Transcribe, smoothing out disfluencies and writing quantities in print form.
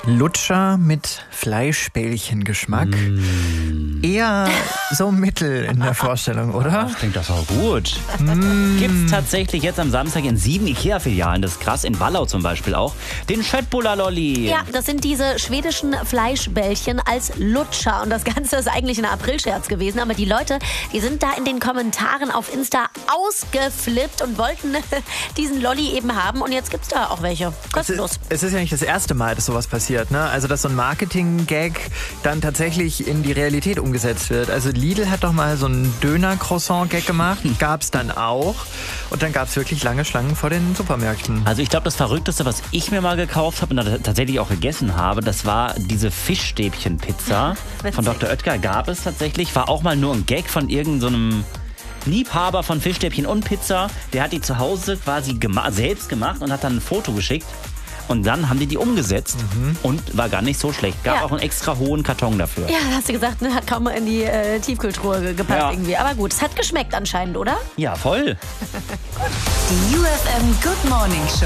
Lutscher mit Fleischbällchengeschmack. Eher so mittel in der Vorstellung, oder? Das klingt doch auch gut. Gibt's tatsächlich jetzt am Samstag in 7 Ikea-Filialen, das ist krass, in Wallau zum Beispiel auch, den Schöttbullar-Lolli. Ja, das sind diese schwedischen Fleischbällchen als Lutscher. Und das Ganze ist eigentlich ein Aprilscherz gewesen. Aber die Leute, die sind da in den Kommentaren auf Insta ausgeflippt und wollten diesen Lolli eben haben. Und jetzt gibt's da auch welche. Kostenlos. Es ist ja nicht das erste Mal, dass sowas passiert, ne? Also, dass so ein Marketing-Gag dann tatsächlich in die Realität umgesetzt wird. Also, Lidl hat doch mal so einen Döner-Croissant-Gag gemacht. Gab's dann auch. Und dann gab's wirklich lange Schlangen vor den Supermärkten. Also ich glaube, das Verrückteste, was ich mir mal gekauft habe und tatsächlich auch gegessen habe, das war diese Fischstäbchen-Pizza von Dr. Oetker. Gab es tatsächlich. War auch mal nur ein Gag von irgendeinem Liebhaber von Fischstäbchen und Pizza. Der hat die zu Hause quasi selbst gemacht und hat dann ein Foto geschickt. Und dann haben die umgesetzt und war gar nicht so schlecht. Gab auch einen extra hohen Karton dafür. Ja, hast du gesagt, ne? Hat kaum in die Tiefkühltruhe gepasst irgendwie. Aber gut, es hat geschmeckt anscheinend, oder? Ja, voll. Die UFM Good Morning Show.